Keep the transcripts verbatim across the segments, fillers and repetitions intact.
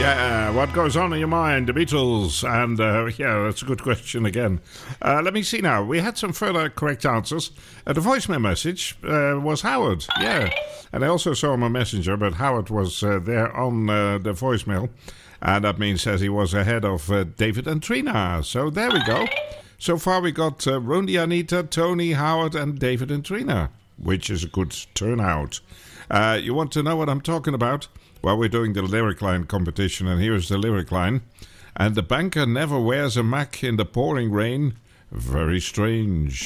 Yeah, what goes on in your mind? The Beatles. And, uh, yeah, that's a good question again. Uh, let me see now. We had some further correct answers. Uh, the voicemail message uh, was Howard. Yeah. And I also saw him on Messenger, but Howard was uh, there on uh, the voicemail. And that means that he was ahead of uh, David and Trina. So there we go. So far we got uh, Rondi, Anita, Tony, Howard and David and Trina, which is a good turnout. Uh, you want to know what I'm talking about? Well, we're doing the lyric line competition, and here's the lyric line. And the banker never wears a Mac in the pouring rain. Very strange.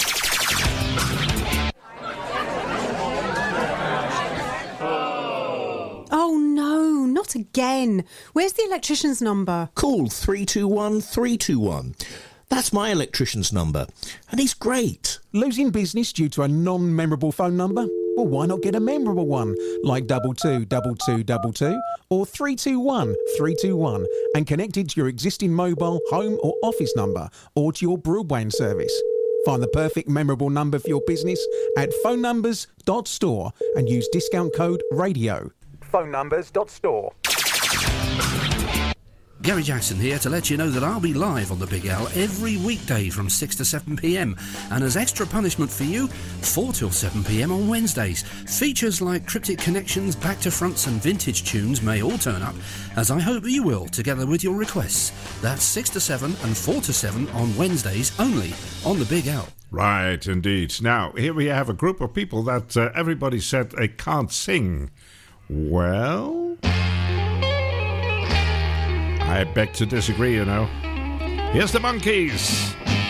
Oh, no, not again. Where's the electrician's number? Call three two one, three two one. That's my electrician's number, and he's great. Losing business due to a non-memorable phone number? Well, why not get a memorable one, like double two double two double two or three two one three two one, and connect it to your existing mobile, home or office number, or to your broadband service. Find the perfect memorable number for your business at phone numbers dot store and use discount code RADIO. phone numbers dot store. Gary Jackson here to let you know that I'll be live on the Big L every weekday from six to seven p.m. and as extra punishment for you, four till seven p.m. on Wednesdays. Features like Cryptic Connections, Back to Fronts and Vintage Tunes may all turn up, as I hope you will, together with your requests. That's six to seven and four to seven on Wednesdays only on the Big L. Right, indeed. Now, here we have a group of people that uh, everybody said they can't sing. Well, I beg to disagree, you know. Here's the Monkees.